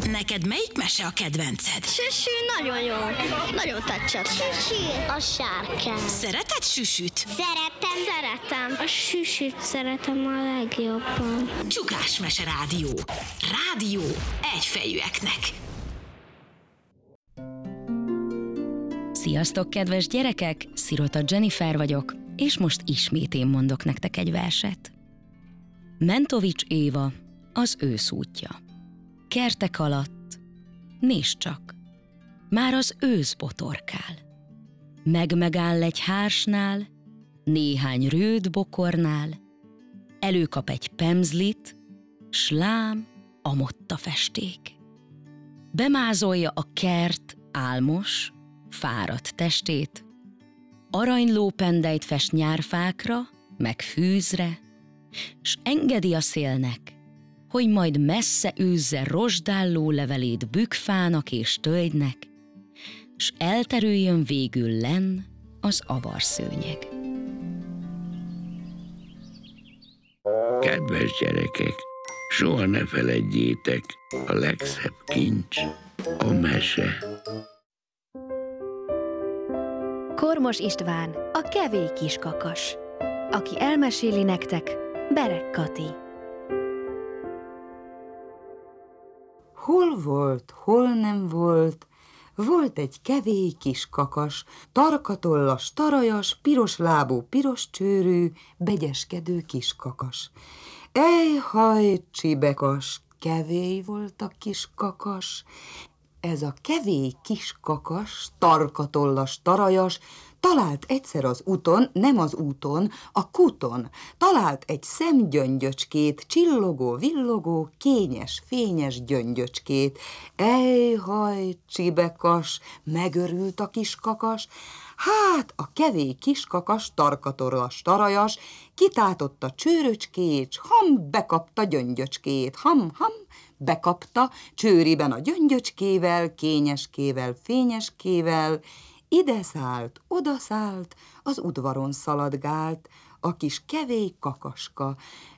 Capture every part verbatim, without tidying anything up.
Neked melyik mese a kedvenced? Süsű nagyon jó. Nagyon tetszett. Süsű, a sárkány. Szereted Süsüt? Szeretem. Szeretem. A süsüt szeretem a legjobban. Csuklás Mese Rádió. Rádió egyfejűeknek. Sziasztok, kedves gyerekek! Szirota Jennifer vagyok, és most ismét én mondok nektek egy verset. Mentovics Éva, az ősz útja. Kertek alatt, nézd csak, már az ősz botorkál. Meg-megáll egy hársnál, néhány rőd bokornál, előkap egy pemzlit, s lám a motta festék. Bemázolja a kert álmos, fáradt testét, aranylópendelyt fest nyárfákra, meg fűzre, s engedi a szélnek, hogy majd messze őzze rozsdálló levelét bükfának és tölgynek, s elterüljön végül lenn az avarszőnyeg. Kedves gyerekek, soha ne feledjétek, a legszebb kincs a mese. Kormos István, a kevély kiskakas. Aki elmeséli nektek, Berek Kati. Hol volt, hol nem volt, volt egy kevély kis kakas, tarkatollas, tarajas, piros lábú, piros csőrű, begyeskedő kis kakas. Ejhaj, csibekas, kevély volt a kis kakas. Ez a kevély kis kakas, tarkatollas, tarajas, talált egyszer az úton, nem az úton, a kuton, talált egy szemgyöngyöcskét, csillogó, villogó, kényes, fényes gyöngyöcskét. Ejhaj, csibekas, megörült a kis kakas. Hát, a kevély kis kakas, tarkatollas, tarajas, kitátotta csőröcskét, s ham, bekapta gyöngyöcskét, ham, ham, bekapta csőriben a gyöngyöcskével, kényeskével, fényeskével, ide szállt, oda szállt, az udvaron szaladgált, a kis kevély kakaska.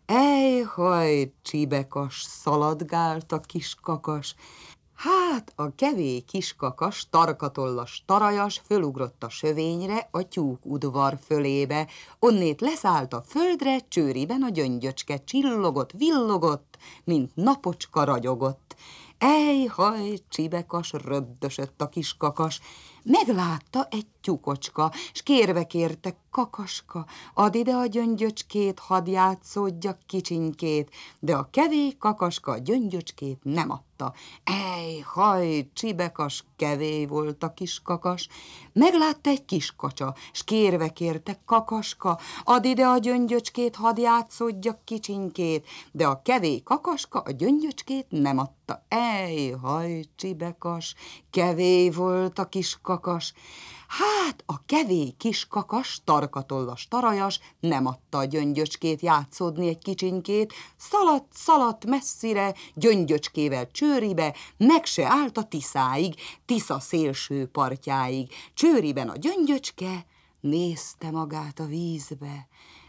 Ejhaj, csibekas, szaladgált a kis kakas. Hát a kevély kis kakas, tarkatollas, tarajas fölugrott a sövényre, a tyúk udvar fölébe, onnét leszállt a földre, csőriben a gyöngyöcske csillogott, villogott, mint napocska ragyogott. Ejhaj, csibekas, röbdösött a kis kakas, meglátta egy tyúkocska, s kérve kérte: kakaska, add ide a gyöngyöcskét, hadd játszódjak kicsinkét, de a kevély kakaska a gyöngyöcskét nem adta. Ejhaj, csibekas, kevély volt a kis kakas, meglátta egy kis kacsa, s kérve kérte: kakaska, add ide a gyöngyöcskét, hadd játszódjak kicsinkét, de a kevély kakaska a gyöngyöcskét nem adta. Ejhaj, csibekas, kevély volt a kis kakas. Hát a kevély kis kakas, tarkatollas, tarajas nem adta a gyöngyöcskét játszódni egy kicsinkét, szaladt, szaladt messzire, gyöngyöcskével csőribe, meg se állt a Tiszáig, Tisza szélső partjáig. Csőriben a gyöngyöcske nézte magát a vízbe.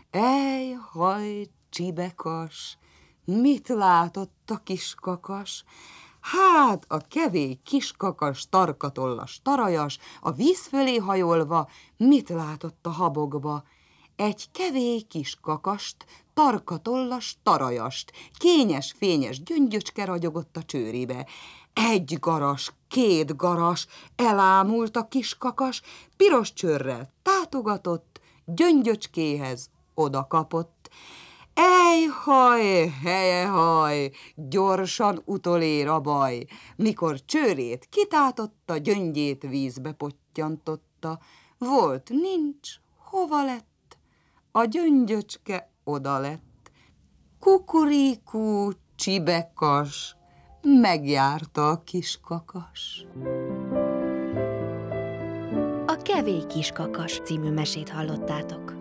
Ejhaj, csibekas, mit látott a kis kakas? Hát a kevély kis kakas, tarkatollas, tarajas, a víz fölé hajolva mit látott a habokba? Egy kevély kis kakast, tarkatollas, tarajast, kényes, fényes gyöngyöcske ragyogott a csőribe. Egy garas, két garas, elámult a kis kakas, piros csőrrel tátogatott, gyöngyöcskéhez oda kapott. Ejhaj, helyehaj, gyorsan utolér a baj, mikor csőrét kitátotta, gyöngyét vízbe pottyantotta. Volt, nincs, hova lett? A gyöngyöcske oda lett. Kukuríkú, csibekas, megjárta a kis kakas. A Kevély kiskakas című mesét hallottátok.